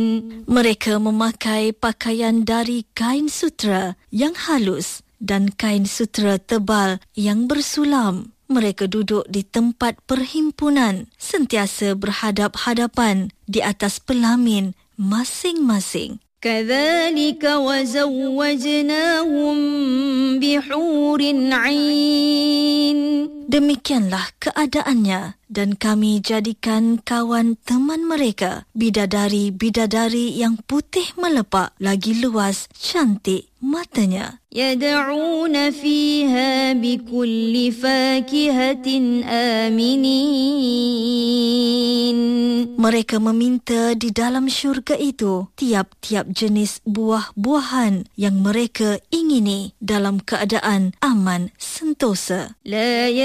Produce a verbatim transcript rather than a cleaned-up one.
Mereka memakai pakaian dari kain sutera yang halus dan kain sutera tebal yang bersulam. Mereka duduk di tempat perhimpunan, sentiasa berhadap-hadapan di atas pelamin masing-masing. كذلك وزوجناهم بحور عين. Demikianlah keadaannya, dan kami jadikan kawan teman mereka bidadari-bidadari yang putih melepak, lagi luas cantik matanya. يدعون فيها بكل فاكهة آمنين. Mereka meminta di dalam syurga itu tiap-tiap jenis buah-buahan yang mereka ingini dalam keadaan aman sentosa. لا